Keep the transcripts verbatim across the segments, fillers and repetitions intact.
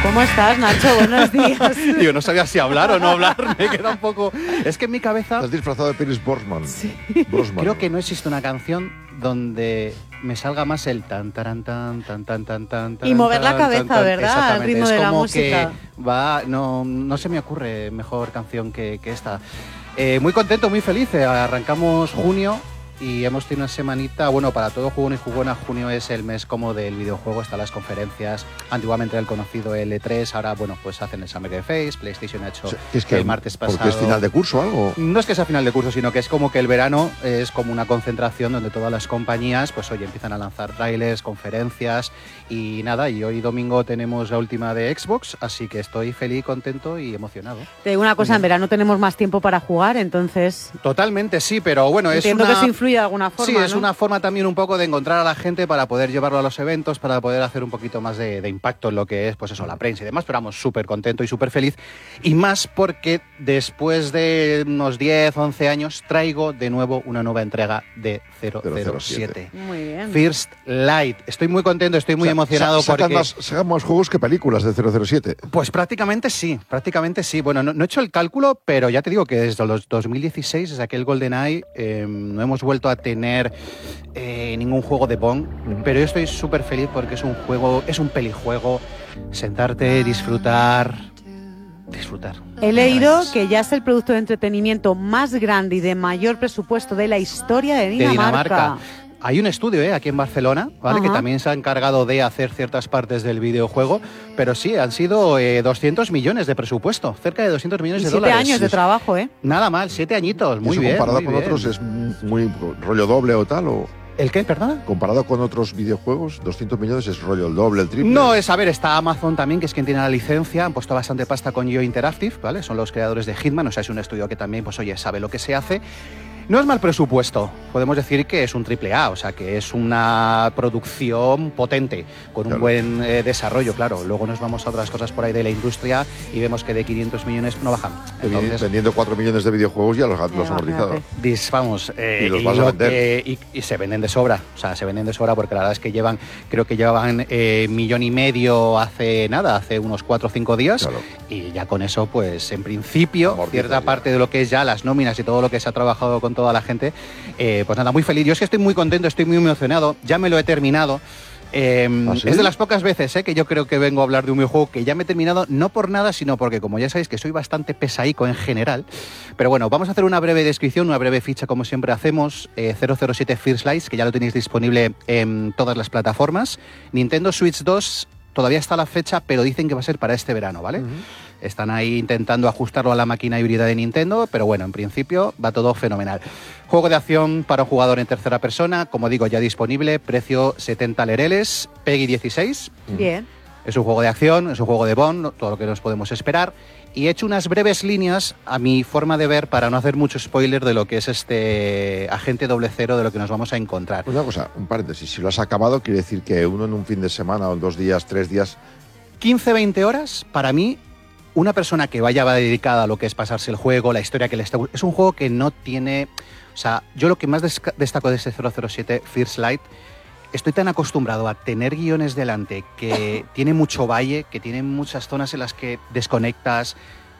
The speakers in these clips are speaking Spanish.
¿Cómo estás, Nacho? Buenos días. Yo no sabía si hablar o no hablar, me queda un poco... Es que en mi cabeza... Estás disfrazado de Pierce Brosnan. Sí. Brosnan. Creo que no existe una canción donde me salga más el tan, taran, tan, tan, tan, tan, tan, Y mover la tan, cabeza, tan, tan. ¿verdad? Al ritmo Es de la como música. que va... No, no se me ocurre mejor canción que, que esta. Eh, muy contento, muy feliz. Eh, Arrancamos junio y hemos tenido una semanita, bueno, para todo jugón y jugona, junio es el mes como del videojuego, están las conferencias, antiguamente era el conocido L tres, ahora, bueno, pues hacen el Summer Game Fest, PlayStation ha hecho O sea, ¿es que el martes pasado. ¿Porque es final de curso o algo? No es que sea final de curso, sino que es como que el verano es como una concentración donde todas las compañías, pues oye, empiezan a lanzar trailers, conferencias y nada, y hoy domingo tenemos la última de Xbox, así que estoy feliz, contento y emocionado. Te digo una cosa, en verano tenemos más tiempo para jugar, entonces Totalmente, sí, pero bueno, es entiendo una... que eso influye de alguna forma, Sí, es ¿no? una forma también un poco de encontrar a la gente para poder llevarlo a los eventos, para poder hacer un poquito más de, de impacto en lo que es, pues eso, la prensa y demás, pero vamos, súper contento y súper feliz. Y más porque después de unos diez, once años traigo de nuevo una nueva entrega de cero cero siete. Muy bien. First Light. Estoy muy contento, estoy muy O sea, emocionado sa- sacan porque... Más, sacan más juegos que películas de cero cero siete. Pues prácticamente sí, prácticamente sí. Bueno, no, no he hecho el cálculo, pero ya te digo que desde los dos mil dieciséis, desde aquel GoldenEye, eh, no hemos vuelto a tener eh, ningún juego de Bond, pero yo estoy súper feliz porque es un juego, es un pelijuego, sentarte, disfrutar, disfrutar. He leído que ya es el producto de entretenimiento más grande y de mayor presupuesto de la historia de De Dinamarca. Dinamarca. Hay un estudio ¿eh? aquí en Barcelona, ¿vale? Ajá. Que también se ha encargado de hacer ciertas partes del videojuego, pero sí, han sido eh, doscientos millones de presupuesto, cerca de doscientos millones Y de siete dólares. años de trabajo, ¿eh? Nada mal, siete añitos, muy ¿Eso bien. comparado muy con bien. otros es muy rollo doble o tal? O ¿El qué, perdona? comparado con otros videojuegos, doscientos millones es rollo el doble, el triple. No, es, a ver, está Amazon también, que es quien tiene la licencia, han puesto bastante pasta con Yo Interactive, ¿vale? Son los creadores de Hitman, o sea, es un estudio que también, pues oye, sabe lo que se hace. No es mal presupuesto, podemos decir que es un triple A, o sea, que es una producción potente, con un Claro. buen eh, desarrollo, claro. Luego nos vamos a otras cosas por ahí de la industria y vemos que de quinientos millones no bajan. Entonces, Vendiendo cuatro millones de videojuegos ya los, los Ya, han amortizado. imagínate. Dis- vamos, eh, Y los vas a lo vender. que- y, y se venden de sobra, o sea, se venden de sobra porque la verdad es que llevan, creo que llevaban eh, millón y medio hace nada, hace unos cuatro o cinco días, Claro. y ya con eso, pues en principio, Amortiza cierta ya. parte de lo que es ya las nóminas y todo lo que se ha trabajado con toda la gente, eh, pues nada, muy feliz. Yo es que estoy muy contento, estoy muy emocionado, ya me lo he terminado. Eh, ¿Ah, sí? Es de las pocas veces eh, que yo creo que vengo a hablar de un videojuego que ya me he terminado, no por nada, sino porque, como ya sabéis, que soy bastante pesaico en general. Pero bueno, vamos a hacer una breve descripción, una breve ficha, como siempre hacemos. eh, cero cero siete First Light, que ya lo tenéis disponible en todas las plataformas. Nintendo Switch dos todavía está a la fecha, pero dicen que va a ser para este verano, ¿vale? Están ahí intentando ajustarlo a la máquina híbrida de Nintendo, pero bueno, en principio va todo fenomenal. Juego de acción para un jugador en tercera persona, como digo, ya disponible, precio setenta lereles, PEGI dieciséis. Bien. Es un juego de acción, es un juego de Bond, todo lo que nos podemos esperar. Y he hecho unas breves líneas a mi forma de ver para no hacer mucho spoiler de lo que es este Agente Doble Cero, de lo que nos vamos a encontrar. Una cosa, un paréntesis. Si lo has acabado, quiere decir que uno en un fin de semana o en dos días, tres días. quince veinte horas, para mí, una persona que vaya va dedicada a lo que es pasarse el juego, la historia que le está... Es un juego que no tiene... O sea, yo lo que más desca- destaco de este cero cero siete First Light, estoy tan acostumbrado a tener guiones delante que tiene mucho valle, que tiene muchas zonas en las que desconectas,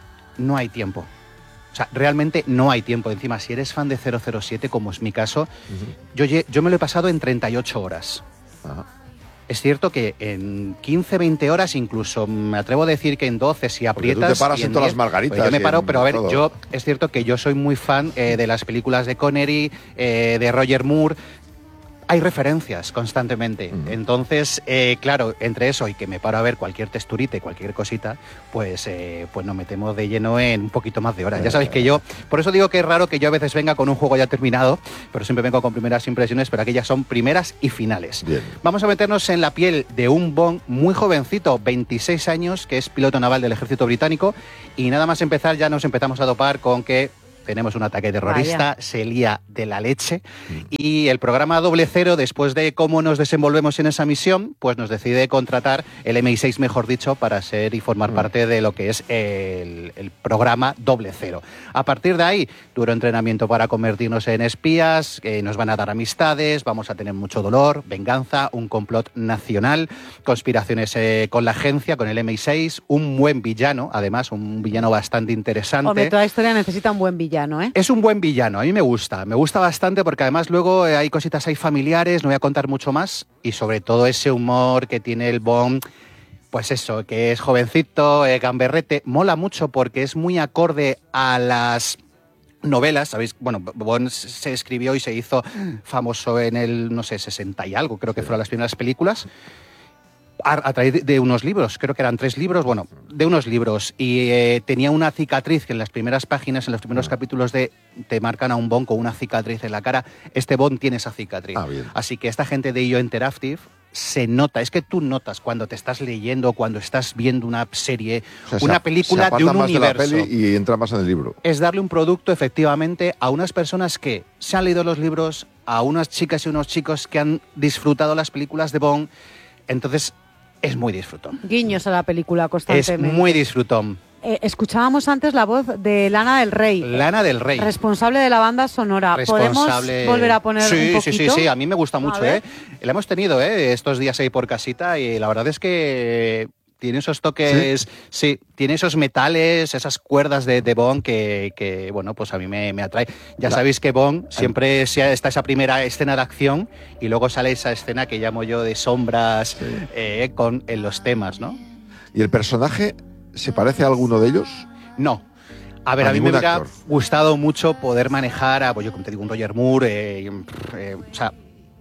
no hay tiempo. O sea, realmente no hay tiempo. Encima, si eres fan de cero cero siete, como es mi caso, yo, lle- yo me lo he pasado en treinta y ocho horas. Ajá. Es cierto que en quince, veinte horas, incluso me atrevo a decir que en doce, si Porque tú aprietas... te paras y en todas diez, las margaritas pues yo me y paro, en pero a ver, todo. yo es cierto que yo soy muy fan eh, de las películas de Connery, eh, de Roger Moore. Hay referencias constantemente. Ujú. Entonces, eh, claro, entre eso y que me paro a ver cualquier texturita y cualquier cosita, pues, eh, pues nos metemos de lleno en un poquito más de horas. Ya sabéis que yo, por eso digo que es raro que yo a veces venga con un juego ya terminado, pero siempre vengo con primeras impresiones, pero aquellas son primeras y finales. Bien. Vamos a meternos en la piel de un Bond muy jovencito, veintiséis años, que es piloto naval del ejército británico, y nada más empezar ya nos empezamos a dopar con que tenemos un ataque terrorista, Vaya. se lía de la leche y el programa Doble Cero, después de cómo nos desenvolvemos en esa misión, pues nos decide contratar el M I seis, mejor dicho, para ser y formar Mm. parte de lo que es el, el programa Doble Cero. A partir de ahí, duro entrenamiento para convertirnos en espías, eh, nos van a dar amistades, vamos a tener mucho dolor, venganza, un complot nacional, conspiraciones eh, con la agencia, con el M I seis, un buen villano, además, un villano bastante interesante. Hombre, toda historia necesita un buen villano, ¿eh? Es un buen villano, a mí me gusta, me gusta bastante porque además luego eh, hay cositas ahí familiares, no voy a contar mucho más, y sobre todo ese humor que tiene el Bond, pues eso, que es jovencito, eh, gamberrete, mola mucho porque es muy acorde a las novelas, ¿sabéis? Bueno, Bond se escribió y se hizo famoso en el, no sé, sesenta y algo, creo que fueron las primeras películas, a, a través de, de unos libros, creo que eran tres libros, bueno, de unos libros, y eh, tenía una cicatriz que en las primeras páginas, en los primeros capítulos de te marcan a un Bond con una cicatriz en la cara. Este Bond tiene esa cicatriz. Ah, bien. Así que esta gente de I O Interactive se nota, es que tú notas cuando te estás leyendo, cuando estás viendo una serie, O sea, se una ap- película se de aparta un más universo. de la peli y entra más en el libro. Es darle un producto efectivamente a unas personas que se han leído los libros, a unas chicas y unos chicos que han disfrutado las películas de Bond. Entonces, es muy disfrutón. Guiños a la película Es constantemente. muy disfrutón. Eh, escuchábamos antes la voz de Lana del Rey, Lana del Rey. responsable de la banda sonora. Responsable. ¿Podemos volver a poner sí, un Sí, poquito? sí, sí, a mí me gusta A mucho, ver. ¿eh? La hemos tenido, ¿eh? Estos días ahí por casita y la verdad es que tiene esos toques, sí, tiene esos metales, esas cuerdas de, de Bond que, que, bueno, pues a mí me, me atrae. Ya La- sabéis que Bond siempre se- está esa primera escena de acción y luego sale esa escena que llamo yo de sombras Sí. eh, con, en los temas, ¿no? ¿Y el personaje se parece a alguno de ellos? No. A ver, A a, mí me ningún hubiera actor. gustado mucho poder manejar a, pues yo como te digo, un Roger Moore, eh, eh, o sea,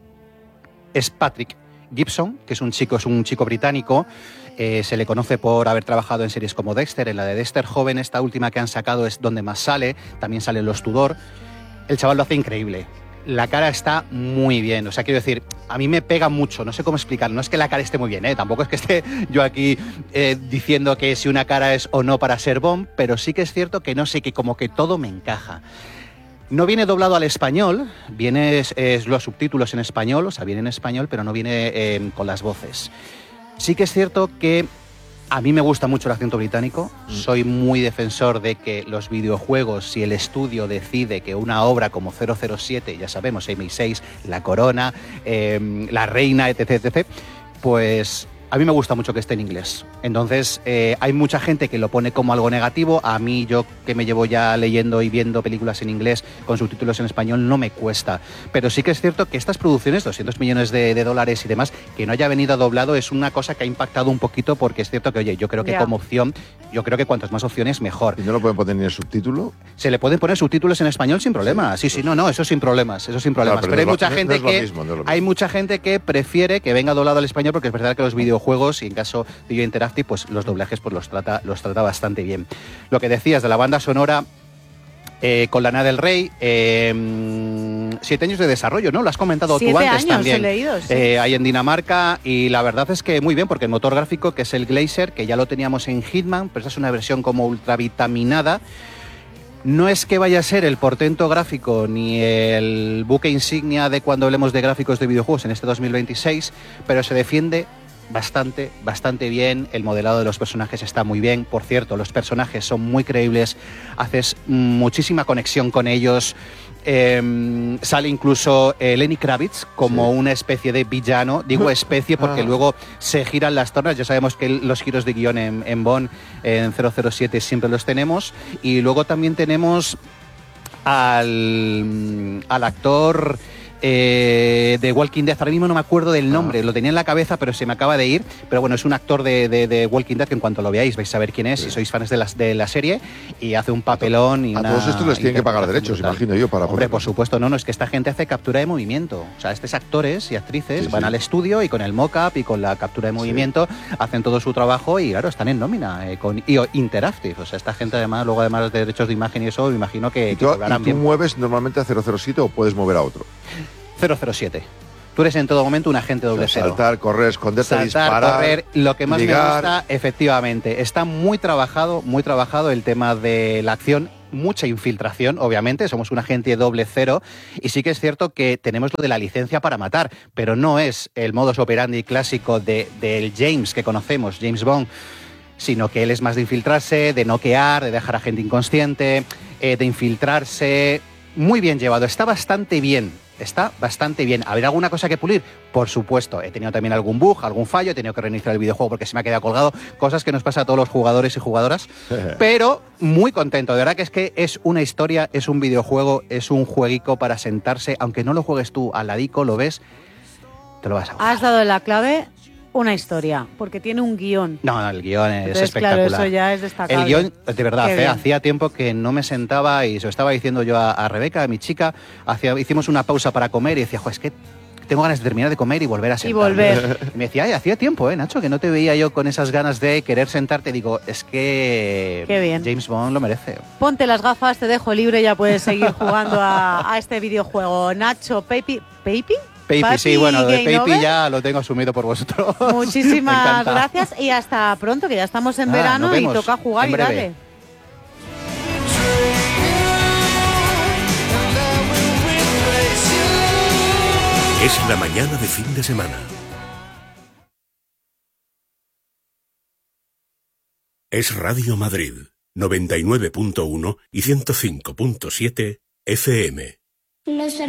es Patrick Gibson, que es un chico, es un chico británico, eh, se le conoce por haber trabajado en series como Dexter, en la de Dexter joven, esta última que han sacado es donde más sale, también salen Los Tudor. El chaval lo hace increíble. La cara está muy bien, o sea, quiero decir, a mí me pega mucho, no sé cómo explicarlo, no es que la cara esté muy bien, ¿eh? Tampoco es que esté yo aquí eh, diciendo que si una cara es o no para ser Bond, pero sí que es cierto que no sé, que como que todo me encaja. No viene doblado al español, viene es, es los subtítulos en español, o sea, viene en español, pero no viene eh, con las voces. Sí que es cierto que a mí me gusta mucho el acento británico, soy muy defensor de que los videojuegos, si el estudio decide que una obra como cero cero siete, ya sabemos, M I seis, La Corona, eh, La Reina, etc, etcétera, pues a mí me gusta mucho que esté en inglés. Entonces, eh, hay mucha gente que lo pone como algo negativo. A mí, yo que me llevo ya leyendo y viendo películas en inglés con subtítulos en español, no me cuesta. Pero sí que es cierto que estas producciones, doscientos millones de, de dólares y demás, que no haya venido doblado es una cosa que ha impactado un poquito, porque es cierto que, oye, yo creo que Ya. como opción, yo creo que cuantas más opciones, mejor. ¿Y no lo pueden poner ni en subtítulo? Se le pueden poner subtítulos en español sin problemas. Sí, sí, no, no, eso sin problemas, eso sin problemas. Claro, pero hay no es mucha lo- gente no es lo que mismo, no es lo hay mismo. mucha gente que prefiere que venga doblado al español, porque es verdad que los videojuegos, y en caso de I O Interactive, pues los doblajes pues los trata los trata bastante bien. Lo que decías de la banda sonora, eh, con Lana del Rey, eh, siete años de desarrollo, ¿no? Lo has comentado Siete tú antes años también. he leído, sí. Eh, hay en Dinamarca, y la verdad es que muy bien, porque el motor gráfico, que es el Glacier, que ya lo teníamos en Hitman, pero esa es una versión como ultravitaminada. No es que vaya a ser el portento gráfico ni el buque insignia de cuando hablemos de gráficos de videojuegos en este dos mil veintiséis, pero se defiende bastante, bastante bien. El modelado de los personajes está muy bien. Por cierto, los personajes son muy creíbles, haces muchísima conexión con ellos. Eh, sale incluso eh, Lenny Kravitz como Sí. una especie de villano. Digo especie porque Ah. luego se giran las tornas. Ya sabemos que los giros de guión en, en Bond, en cero cero siete, siempre los tenemos. Y luego también tenemos al, al actor eh, de Walking Dead. Ahora mismo no me acuerdo del nombre, Ah. lo tenía en la cabeza, pero se me acaba de ir. Pero bueno, es un actor de, de, de Walking Dead que en cuanto lo veáis vais a saber quién es, Sí. si sois fans de la, de la serie, y hace un papelón. Y A una todos estos les tienen que pagar interpretación derechos, brutal. imagino yo, para Hombre, ponerlo. por supuesto, no, no, es que esta gente hace captura de movimiento. O sea, estos actores y actrices Sí, van sí. al estudio y con el mock-up y con la captura de movimiento hacen todo su trabajo y, claro, están en nómina, eh, con I O Interactive. O sea, esta gente, además, luego además de derechos de imagen y eso, me imagino que, ¿Y que tú, cobrarán y tú bien. mueves normalmente a cero cero siete o puedes mover a otro? cero cero siete. Tú eres en todo momento un agente O doble sea, cero. saltar, correr, esconderte, Saltar, disparar, correr, lo que más ligar. me gusta, efectivamente, está muy trabajado, muy trabajado el tema de la acción mucha infiltración, obviamente, somos un agente doble cero, y sí que es cierto que tenemos lo de la licencia para matar, pero no es el modus operandi clásico de, del James que conocemos, James Bond, sino que él es más de infiltrarse, de noquear, de dejar a gente inconsciente, eh, de infiltrarse. Muy bien llevado, está bastante bien, está bastante bien. ¿Habrá alguna cosa que pulir? Por supuesto, he tenido también algún bug, algún fallo, he tenido que reiniciar el videojuego porque se me ha quedado colgado, cosas que nos pasa a todos los jugadores y jugadoras, pero muy contento, de verdad que es que es una historia, es un videojuego, es un jueguico para sentarse, aunque no lo juegues tú al ladico, lo ves, te lo vas a gozar. Has dado la clave. Una historia, porque tiene un guión. No, no, el guión es Entonces, espectacular. Claro, eso ya es destacable. El guión, de verdad, Qué ¿eh? bien. Hacía tiempo que no me sentaba y se lo estaba diciendo yo a, a Rebeca, a mi chica, hacía, hicimos una pausa para comer y decía, jo, es que tengo ganas de terminar de comer y volver a sentarme. Y volver. Y me decía, ay, hacía tiempo, ¿eh, Nacho? Que no te veía yo con esas ganas de querer sentarte. Digo, es que Qué bien. James Bond lo merece. Ponte las gafas, te dejo libre, ya puedes seguir jugando a, a este videojuego. Nacho, Pepi... ¿Pepi? Papi, sí, bueno, lo de Game Papi Over. ya lo tengo asumido por vosotros. Me Muchísimas encanta. gracias y hasta pronto, que ya estamos en Ah, verano nos y vemos toca jugar en y breve. dale. Es la mañana de fin de semana. Es Radio Madrid, noventa y nueve punto uno y ciento cinco punto siete F M. Los